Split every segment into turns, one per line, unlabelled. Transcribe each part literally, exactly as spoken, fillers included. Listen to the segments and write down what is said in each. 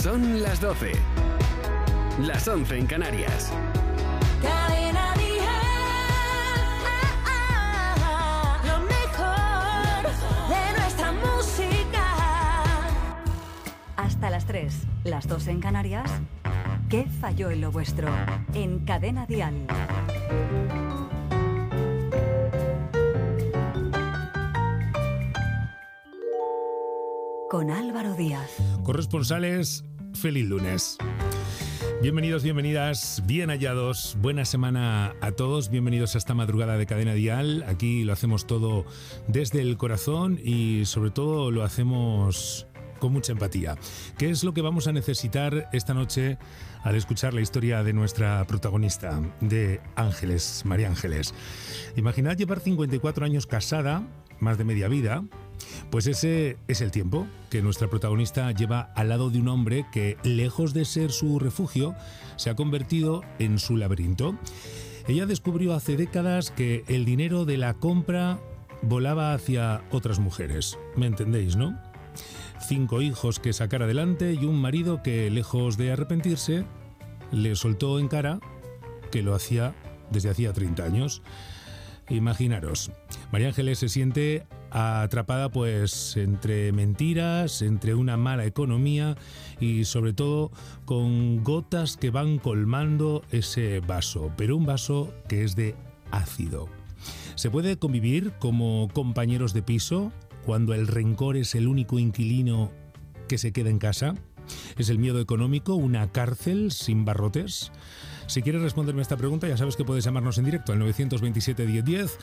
Son las doce. Las once en Canarias.
Cadena Dial. Lo mejor de nuestra música.
Hasta las tres, las dos en Canarias. ¿Qué falló en lo vuestro? En Cadena Dial. Con Álvaro Díaz.
Corresponsales, feliz lunes. Bienvenidos, bienvenidas, bien hallados. Buena semana a todos. Bienvenidos a esta madrugada de Cadena Dial. Aquí lo hacemos todo desde el corazón y sobre todo lo hacemos con mucha empatía. ¿Qué es lo que vamos a necesitar esta noche al escuchar la historia de nuestra protagonista, de Ángeles, María Ángeles? Imaginad llevar cincuenta y cuatro años casada, más de media vida. Pues ese es el tiempo que nuestra protagonista lleva al lado de un hombre que, lejos de ser su refugio, se ha convertido en su laberinto. Ella descubrió hace décadas que el dinero de la compra volaba hacia otras mujeres. ¿Me entendéis, no? Cinco hijos que sacar adelante y un marido que, lejos de arrepentirse, le soltó en cara que lo hacía desde hacía treinta años. Imaginaros, María Ángeles se siente atrapada pues entre mentiras, entre una mala economía y sobre todo con gotas que van colmando ese vaso, pero un vaso que es de ácido. ¿Se puede convivir como compañeros de piso cuando el rencor es el único inquilino que se queda en casa? ¿Es el miedo económico una cárcel sin barrotes? Si quieres responderme a esta pregunta, ya sabes que puedes llamarnos en directo al nueve dos siete, diez diez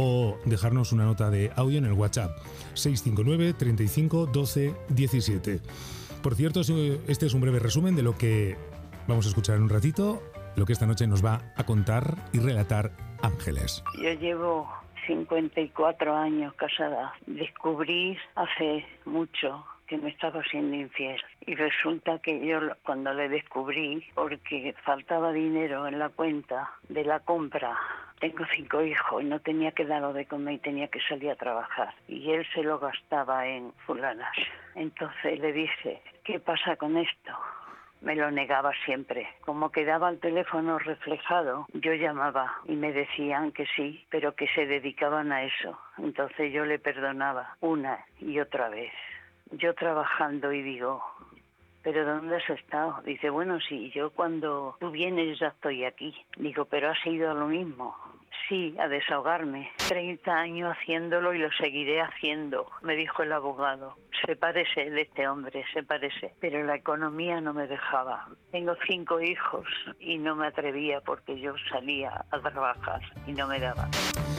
o dejarnos una nota de audio en el WhatsApp seis cinco nueve, treinta y cinco, doce, diecisiete. Por cierto, este es un breve resumen de lo que vamos a escuchar en un ratito, lo que esta noche nos va a contar y relatar Ángeles.
Yo llevo cincuenta y cuatro años casada. Descubrí hace mucho que me estaba siendo infiel. Y resulta que yo cuando le descubrí, porque faltaba dinero en la cuenta de la compra, tengo cinco hijos y no tenía que darlo de comer y tenía que salir a trabajar. Y él se lo gastaba en fulanas. Entonces le dije, ¿qué pasa con esto? Me lo negaba siempre. Como quedaba el teléfono reflejado, yo llamaba y me decían que sí, pero que se dedicaban a eso. Entonces yo le perdonaba una y otra vez. Yo trabajando y digo, ¿pero dónde has estado? Dice, bueno, sí, yo cuando tú vienes ya estoy aquí. Digo, ¿pero has ido a lo mismo? Sí, a desahogarme. treinta años haciéndolo y lo seguiré haciendo, me dijo el abogado. Se parece de este hombre, se parece. Pero la economía no me dejaba. Tengo cinco hijos y no me atrevía porque yo salía a trabajar y no me daba.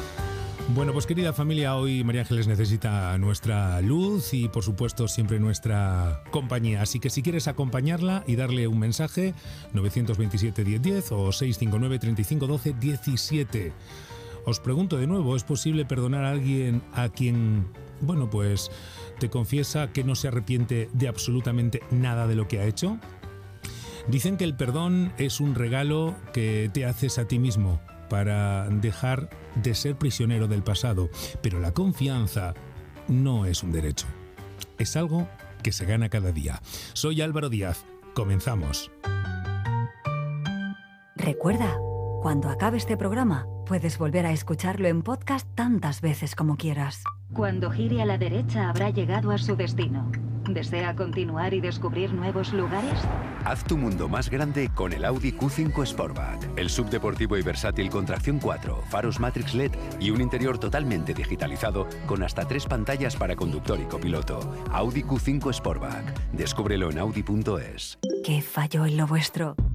Bueno, pues querida familia, hoy María Ángeles necesita nuestra luz y por supuesto siempre nuestra compañía. Así que si quieres acompañarla y darle un mensaje, nueve dos siete, diez diez o seis cinco nueve, treinta y cinco, doce, diecisiete. Os pregunto de nuevo, ¿es posible perdonar a alguien a quien, bueno, pues te confiesa que no se arrepiente de absolutamente nada de lo que ha hecho? Dicen que el perdón es un regalo que te haces a ti mismo para dejar de ser prisionero del pasado, pero la confianza no es un derecho, es algo que se gana cada día. Soy Álvaro Díaz, comenzamos.
Recuerda, cuando acabe este programa, puedes volver a escucharlo en podcast tantas veces como quieras.
Cuando gire a la derecha habrá llegado a su destino. ¿Desea continuar y descubrir nuevos lugares?
Haz tu mundo más grande con el Audi Q cinco Sportback. El subdeportivo y versátil con tracción cuatro, faros Matrix L E D y un interior totalmente digitalizado con hasta tres pantallas para conductor y copiloto. Audi Q cinco Sportback. Descúbrelo en audi punto es.
¿Qué falló en lo vuestro?